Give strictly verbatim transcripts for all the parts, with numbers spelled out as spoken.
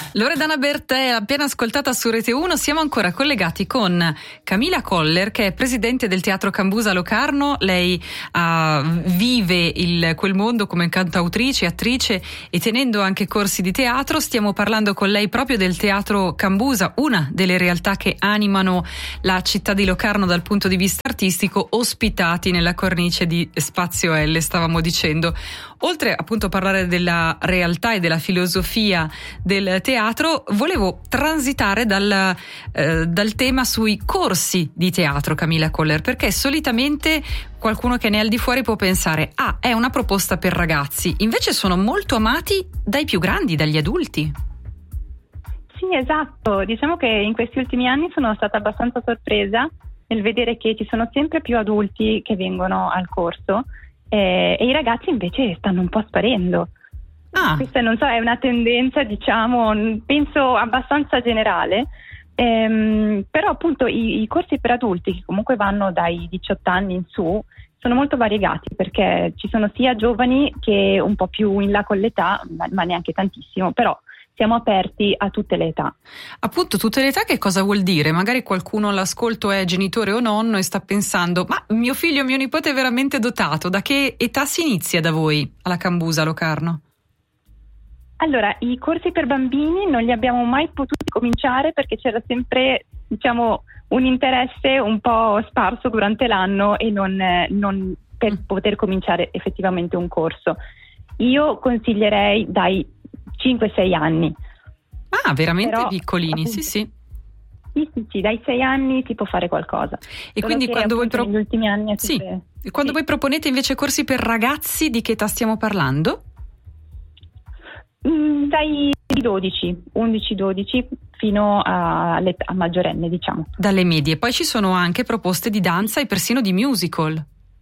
Loredana Bertè, appena ascoltata su Rete uno. Siamo ancora collegati con Camila Coller, che è presidente del Teatro Cambusa Locarno. Lei uh, vive il, quel mondo come cantautrice, attrice e tenendo anche corsi di teatro. Stiamo parlando con lei proprio del Teatro Cambusa, una delle realtà che animano la città di Locarno dal punto di vista artistico, ospitati nella cornice di Spazio L, stavamo dicendo. Oltre appunto a parlare della realtà e della filosofia del teatro, volevo transitare dal, eh, dal tema sui corsi di teatro, Camila Coller, perché solitamente qualcuno che ne è al di fuori può pensare ah, è una proposta per ragazzi, invece sono molto amati dai più grandi, dagli adulti. Sì, esatto, diciamo che in questi ultimi anni sono stata abbastanza sorpresa nel vedere che ci sono sempre più adulti che vengono al corso eh, e i ragazzi invece stanno un po' sparendo. Ah. Questa non so, è una tendenza, diciamo, penso abbastanza generale, ehm, però appunto i, i corsi per adulti, che comunque vanno dai diciotto anni in su, sono molto variegati, perché ci sono sia giovani che un po' più in là con l'età, ma, ma neanche tantissimo, però siamo aperti a tutte le età. Appunto, tutte le età che cosa vuol dire? Magari qualcuno all'ascolto è genitore o nonno e sta pensando ma mio figlio, mio nipote è veramente dotato, da che età si inizia da voi alla Cambusa Locarno? Allora, i corsi per bambini non li abbiamo mai potuti cominciare perché c'era sempre, diciamo, un interesse un po' sparso durante l'anno e non, non per mm. poter cominciare effettivamente un corso. Io consiglierei dai cinque sei anni. Ah, veramente Però, piccolini, appunto, sì sì. Sì, sì, sì, dai sei anni si può fare qualcosa. E quindi che, quando voi pro... negli ultimi anni è sì. sempre... E quando sì. voi proponete invece corsi per ragazzi, di che età stiamo parlando? Mm, dai dodici, undici dodici fino a, a maggiorenne, diciamo. Dalle medie. Poi ci sono anche proposte di danza e persino di musical.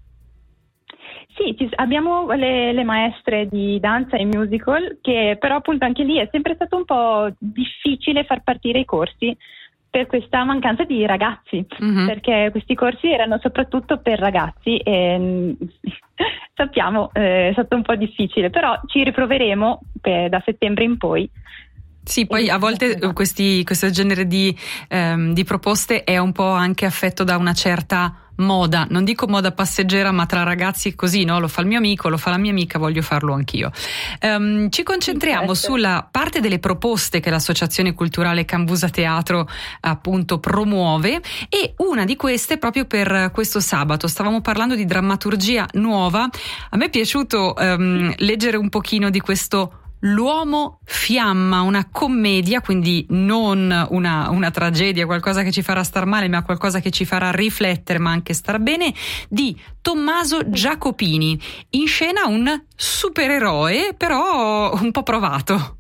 Sì, ci, abbiamo le, le maestre di danza e musical, che però appunto anche lì è sempre stato un po' difficile far partire i corsi per questa mancanza di ragazzi, mm-hmm. perché questi corsi erano soprattutto per ragazzi e sappiamo eh, è stato un po' difficile, però ci riproveremo per, da settembre in poi. Sì, poi a volte questi, questo genere di, ehm, di proposte è un po' anche affetto da una certa moda, non dico moda passeggera, ma tra ragazzi così, no? Lo fa il mio amico, lo fa la mia amica, voglio farlo anch'io. Um, ci concentriamo sì, certo. sulla parte delle proposte che l'Associazione Culturale Cambusa Teatro appunto promuove, e una di queste proprio per questo sabato. Stavamo parlando di drammaturgia nuova. A me è piaciuto um, leggere un pochino di questo L'uomo fiamma, una commedia, quindi non una, una tragedia, qualcosa che ci farà star male, ma qualcosa che ci farà riflettere, ma anche star bene, di Tommaso Giacopini. In scena un supereroe, però un po' provato.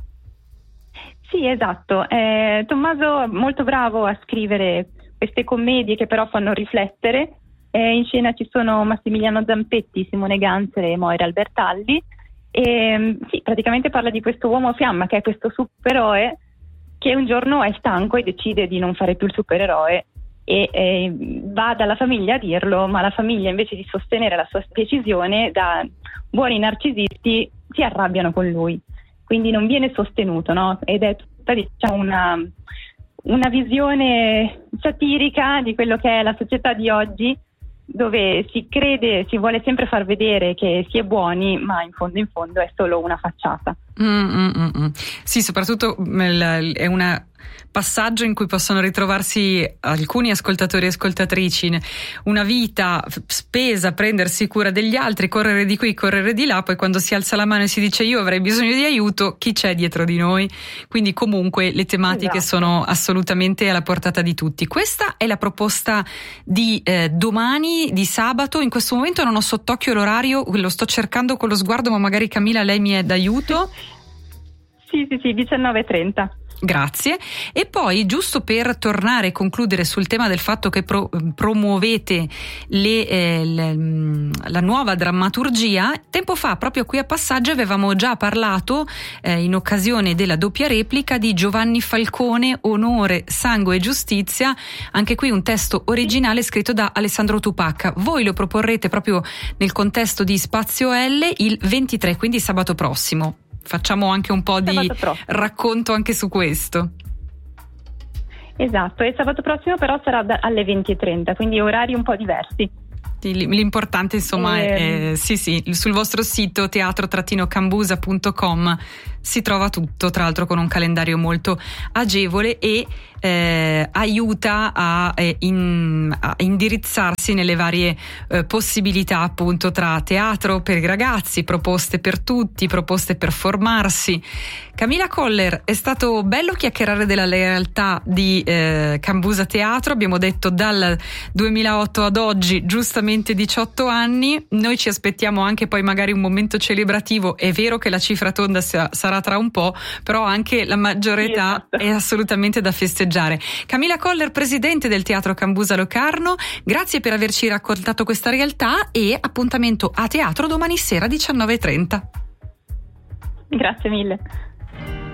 Sì, esatto. Eh, Tommaso è molto bravo a scrivere queste commedie che però fanno riflettere. Eh, in scena ci sono Massimiliano Zampetti, Simone Ganzere e Moira Albertalli. E, sì, praticamente parla di questo uomo fiamma, che è questo supereroe che un giorno è stanco e decide di non fare più il supereroe e, e va dalla famiglia a dirlo, ma la famiglia, invece di sostenere la sua decisione, da buoni narcisisti si arrabbiano con lui, quindi non viene sostenuto, no? Ed è tutta, diciamo, una, una visione satirica di quello che è la società di oggi, dove si crede, si vuole sempre far vedere che si è buoni, ma in fondo in fondo è solo una facciata. Mm, mm, mm, mm. Sì, soprattutto è un passaggio in cui possono ritrovarsi alcuni ascoltatori e ascoltatrici, una vita spesa a prendersi cura degli altri, correre di qui, correre di là, poi quando si alza la mano e si dice io avrei bisogno di aiuto, chi c'è dietro di noi? Quindi comunque le tematiche esatto. sono assolutamente alla portata di tutti. Questa è la proposta di eh, domani, di sabato. In questo momento non ho sott'occhio l'orario, lo sto cercando con lo sguardo, ma magari Camilla lei mi è d'aiuto. Sì, sì, sì, diciannove e trenta. Grazie. E poi, giusto per tornare e concludere sul tema del fatto che pro, promuovete le, eh, le, la nuova drammaturgia, tempo fa proprio qui a Passaggio avevamo già parlato eh, in occasione della doppia replica di Giovanni Falcone, Onore, Sangue e Giustizia, anche qui un testo originale scritto da Alessandro Tupacca. Voi lo proporrete proprio nel contesto di Spazio L il ventitré, quindi sabato prossimo. facciamo anche un po' sabato di prossimo. racconto anche su questo. Esatto, e sabato prossimo però sarà da, alle venti e trenta, quindi orari un po' diversi. L'importante insomma e... è, sì sì, sul vostro sito teatro cambusa punto com si trova tutto, tra l'altro con un calendario molto agevole e eh, aiuta a, eh, in, a indirizzarsi nelle varie eh, possibilità appunto tra teatro per i ragazzi, proposte per tutti, proposte per formarsi. Camilla Koller, è stato bello chiacchierare della realtà di eh, Cambusa Teatro, abbiamo detto dal duemilaotto ad oggi giustamente diciotto anni, noi ci aspettiamo anche poi magari un momento celebrativo, è vero che la cifra tonda sarà tra un po', però anche la maggiore età esatto. è assolutamente da festeggiare. Camilla Koller, presidente del Teatro Cambusa Locarno, grazie per averci raccontato questa realtà e appuntamento a teatro domani sera diciannove e trenta. Grazie mille.